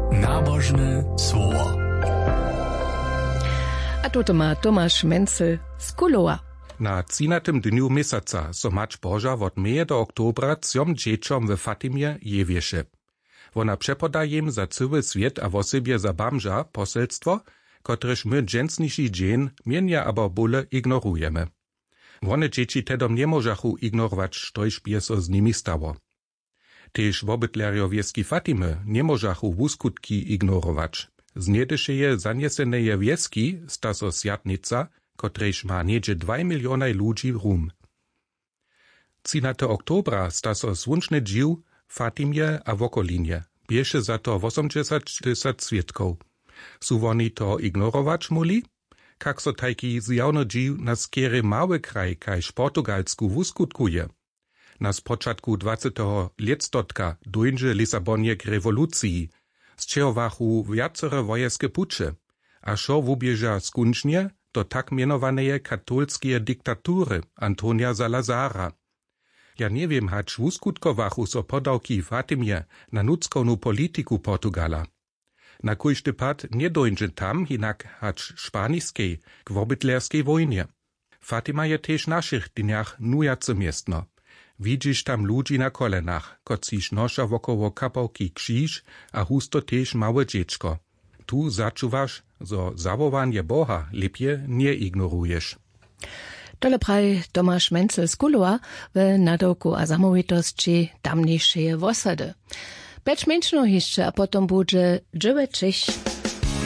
Nabożne słowo. A tu ma Tomasz Menzel z Kulowa. Na 13. dniu miesiąca so Mać Boża od meje do oktobra trzom dzieciom w Fatimie jewieše. Ona przepoda im za cały świat a wosebie za bamża poselstwo, kotreż my dżęsniejszy dzień mienia abo bóle ignorujemy. One dzieci tedom nie możachu ignorować, sztoż by so z nimi stało. Tež wobydlerjo wieski Fatimy nie możachu wuskutki ignorować. Z niedyszeje zanieseneje wieski sta so sjatnica, kotrež ma niedzie 2 miliony ludzi rum. 13. oktobra sta so słonczny dziw Fatimie a wokolinie. Bieše za to 80 świadków. Su woni to ignorować muli? Kak so tajki zjawno dziw na skiery mały kraj, kajż Portugalsku wuskutkuje. Na spoczatku 20. listotka dojdzie Lisabonie k rewolucji, z czego wachu wiacore wojeskie pucze, a szo wubieża skuncznie do tak mianowanej katolskie diktatury Antonia Salazara. Ja nie wiem, hacz wuskutkowachu so podałki Fatimie na nudzkonu polityku Portugala. Na kujszty pad nie dojdzie tam, hinak hacz szpaniskiej k wobydlerskiej wojnie. Fatima je też naszych dniach nujace miestno. Widzisz tam ludzi na kolenach, kociś nosza wokoło kapałki krzyż, a husto też małe dziecko. Tu zaczuwasz, zo zawołanie Boha lepiej nie ignorujesz. Tole praj Tomasz Menzel z Kulowa w nadawku a zamovitosti tamniejszej osady. 5 minut jeszcze, a potom bude 9.